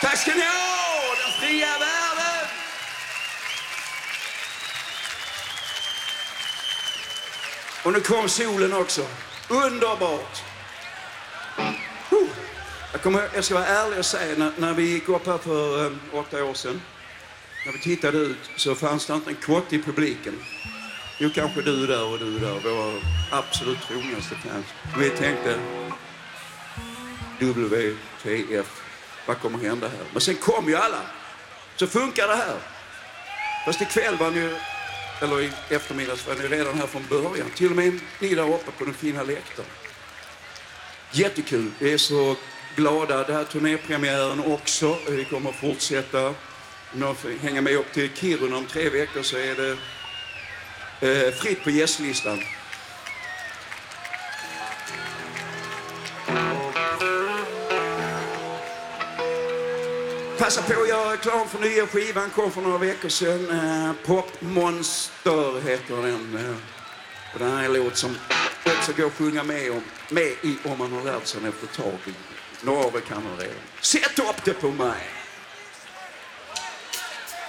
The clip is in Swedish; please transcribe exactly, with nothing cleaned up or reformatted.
Tack ska ni ha, den fria världen! Och nu kom solen också. Underbart! Jag, kommer, jag ska vara ärlig och säga, när, när vi gick upp här för um, åtta år sedan, när vi tittade ut så fanns det inte en kvart i publiken. Jo, kanske du där och du där, våra absolut trognaste fans. Vi tänkte, W T F, vad kommer hända här? Men sen kom ju alla, så funkar det här. Fast ikväll var ni, eller i eftermiddags var ni redan här från början. Till och med ni där uppe på den fina läktaren. Jättekul, vi är så glada. Det här turnépremiären också. Vi kommer att fortsätta. Om ni får hänga med upp till Kiruna om tre veckor så är det eh, fritt på gästlistan. Passa på att göra reklam för nya skivan. Kom för några veckor sedan. Eh, Popmonster heter den. Eh, och den här är en låt som också går att sjunga med, om, med i om man har lärt sig efter ett tag. Några av er kan ha redan. Sätt upp det på mig!